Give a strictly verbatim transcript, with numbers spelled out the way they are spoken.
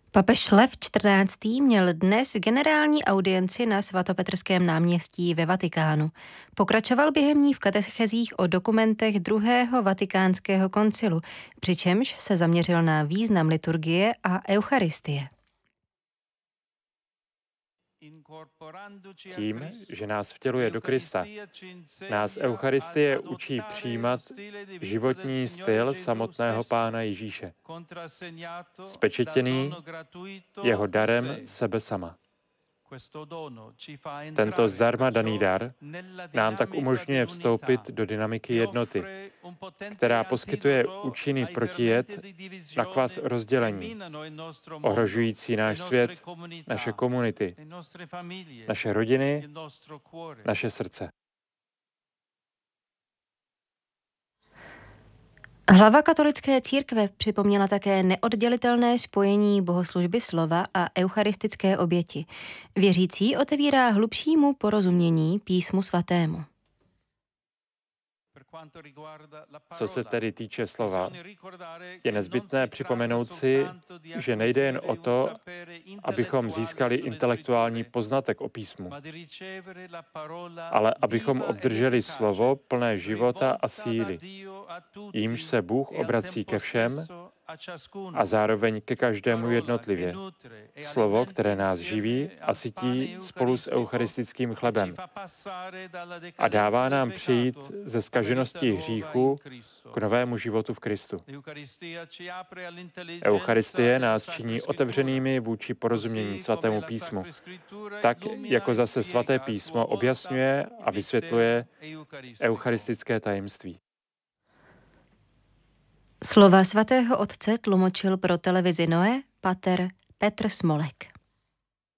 Papež Lev čtrnáctý měl dnes generální audienci na svatopetrském náměstí ve Vatikánu. Pokračoval během ní v katechezích o dokumentech druhého vatikánského koncilu, přičemž se zaměřil na význam liturgie a eucharistie. Tím, že nás vtěluje do Krista, nás eucharistie učí přijímat životní styl samotného Pána Ježíše, spečetěný jeho darem sebe sama. Tento zdarma daný dar nám tak umožňuje vstoupit do dynamiky jednoty, která poskytuje účinný protijed na kvas rozdělení, ohrožující náš svět, naše komunity, naše rodiny, naše srdce. Hlava katolické církve připomněla také neoddělitelné spojení bohoslužby slova a eucharistické oběti. Věřící otevírá hlubšímu porozumění písmu svatému. Co se tedy týče slova, je nezbytné připomenout si, že nejde jen o to, abychom získali intelektuální poznatek o písmu, ale abychom obdrželi slovo plné života a síly, jímž se Bůh obrací ke všem a zároveň ke každému jednotlivě. Slovo, které nás živí a sytí spolu s eucharistickým chlebem a dává nám přijít ze zkaženosti hříchu k novému životu v Kristu. Eucharistie nás činí otevřenými vůči porozumění svatému písmu, tak jako zase svaté písmo objasňuje a vysvětluje eucharistické tajemství. Slova svatého otce tlumočil pro televizi Noé pater Petr Smolek.